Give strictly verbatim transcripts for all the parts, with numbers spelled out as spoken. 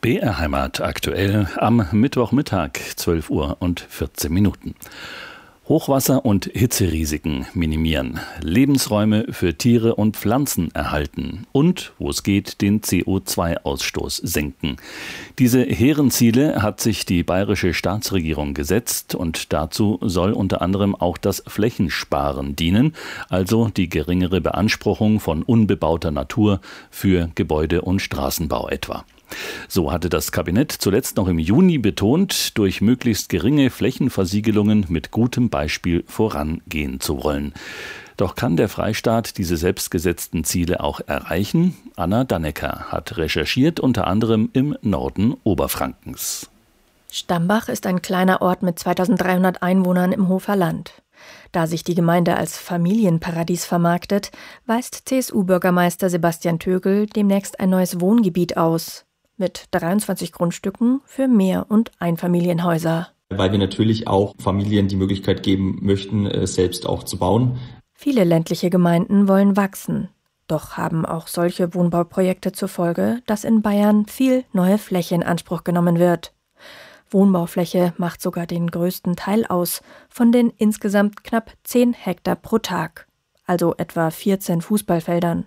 B R Heimat aktuell am Mittwochmittag, zwölf Uhr und vierzehn Minuten. Hochwasser und Hitzerisiken minimieren, Lebensräume für Tiere und Pflanzen erhalten und, wo es geht, den C O zwei Ausstoß senken. Diese hehren Ziele hat sich die bayerische Staatsregierung gesetzt und dazu soll unter anderem auch das Flächensparen dienen, also die geringere Beanspruchung von unbebauter Natur für Gebäude- und Straßenbau etwa. So hatte das Kabinett zuletzt noch im Juni betont, durch möglichst geringe Flächenversiegelungen mit gutem Beispiel vorangehen zu wollen. Doch kann der Freistaat diese selbstgesetzten Ziele auch erreichen? Anna Dannecker hat recherchiert, unter anderem im Norden Oberfrankens. Stambach ist ein kleiner Ort mit zweitausenddreihundert Einwohnern im Hofer Land. Da sich die Gemeinde als Familienparadies vermarktet, weist C S U-Bürgermeister Sebastian Tögel demnächst ein neues Wohngebiet aus. Mit dreiundzwanzig Grundstücken für Mehr- und Einfamilienhäuser. Weil wir natürlich auch Familien die Möglichkeit geben möchten, selbst auch zu bauen. Viele ländliche Gemeinden wollen wachsen. Doch haben auch solche Wohnbauprojekte zur Folge, dass in Bayern viel neue Fläche in Anspruch genommen wird. Wohnbaufläche macht sogar den größten Teil aus, von den insgesamt knapp zehn Hektar pro Tag, also etwa vierzehn Fußballfeldern.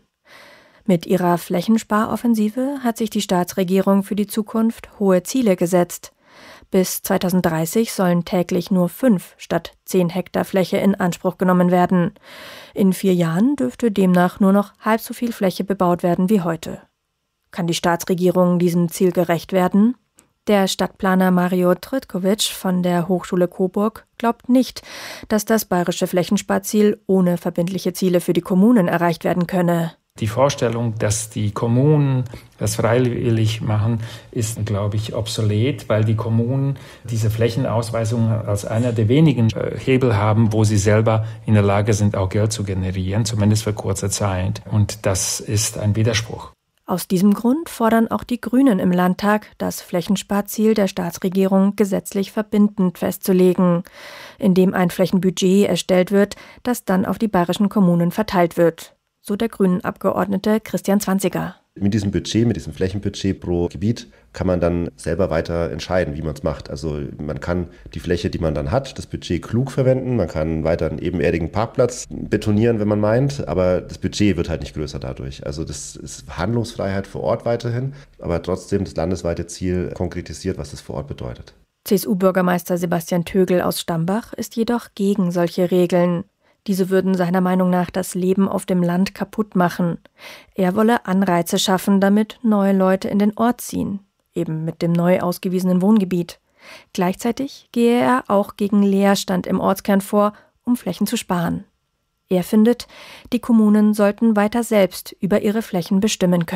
Mit ihrer Flächensparoffensive hat sich die Staatsregierung für die Zukunft hohe Ziele gesetzt. Bis zweitausenddreißig sollen täglich nur fünf statt zehn Hektar Fläche in Anspruch genommen werden. In vier Jahren dürfte demnach nur noch halb so viel Fläche bebaut werden wie heute. Kann die Staatsregierung diesem Ziel gerecht werden? Der Stadtplaner Mario Tritkovic von der Hochschule Coburg glaubt nicht, dass das bayerische Flächensparziel ohne verbindliche Ziele für die Kommunen erreicht werden könne. Die Vorstellung, dass die Kommunen das freiwillig machen, ist, glaube ich, obsolet, weil die Kommunen diese Flächenausweisung als einer der wenigen Hebel haben, wo sie selber in der Lage sind, auch Geld zu generieren, zumindest für kurze Zeit. Und das ist ein Widerspruch. Aus diesem Grund fordern auch die Grünen im Landtag, das Flächensparziel der Staatsregierung gesetzlich verbindend festzulegen, indem ein Flächenbudget erstellt wird, das dann auf die bayerischen Kommunen verteilt wird. So der Grünen-Abgeordnete Christian Zwanziger. Mit diesem Budget, mit diesem Flächenbudget pro Gebiet kann man dann selber weiter entscheiden, wie man es macht. Also man kann die Fläche, die man dann hat, das Budget klug verwenden. Man kann weiter einen ebenerdigen Parkplatz betonieren, wenn man meint. Aber das Budget wird halt nicht größer dadurch. Also das ist Handlungsfreiheit vor Ort weiterhin, aber trotzdem das landesweite Ziel konkretisiert, was das vor Ort bedeutet. C S U-Bürgermeister Sebastian Tögel aus Stambach ist jedoch gegen solche Regeln. Diese würden seiner Meinung nach das Leben auf dem Land kaputt machen. Er wolle Anreize schaffen, damit neue Leute in den Ort ziehen, eben mit dem neu ausgewiesenen Wohngebiet. Gleichzeitig gehe er auch gegen Leerstand im Ortskern vor, um Flächen zu sparen. Er findet, die Kommunen sollten weiter selbst über ihre Flächen bestimmen können.